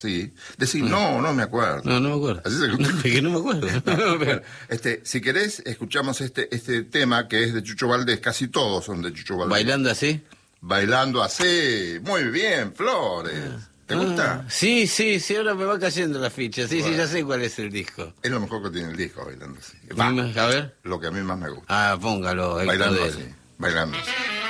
Sí. Decir, no me acuerdo. No me acuerdo. Así se... Es que no me acuerdo. Bueno, si querés, escuchamos este tema que es de Chucho Valdés. Casi todos son de Chucho Valdés. ¿Bailando así? Bailando así. Muy bien, Flores. ¿Te gusta? Sí, ahora me va cayendo la ficha. Sí, bueno. Sí, ya sé cuál es el disco. Es lo mejor que tiene el disco, Bailando así. A ver. Lo que a mí más me gusta. Ah, póngalo. Bailando así. Bailando así.